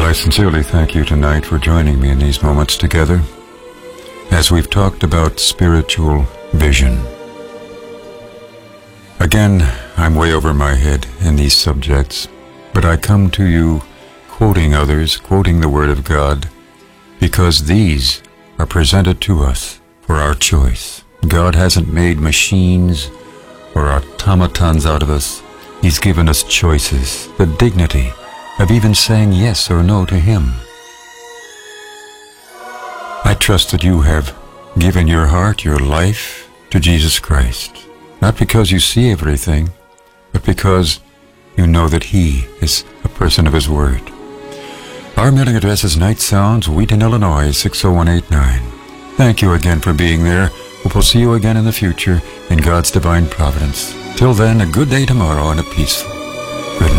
I sincerely thank you tonight for joining me in these moments together as we've talked about spiritual vision. Again, I'm way over my head in these subjects, but I come to you quoting others, quoting the Word of God, because these are presented to us for our choice. God hasn't made machines or automatons out of us. He's given us choices, the dignity of even saying yes or no to Him. I trust that you have given your heart, your life to Jesus Christ, not because you see everything, but because you know that He is a person of His Word. Our mailing address is Night Sounds, Wheaton, Illinois, 60189. Thank you again for being there. Hope we'll see you again in the future in God's divine providence. Till then, a good day tomorrow and a peaceful.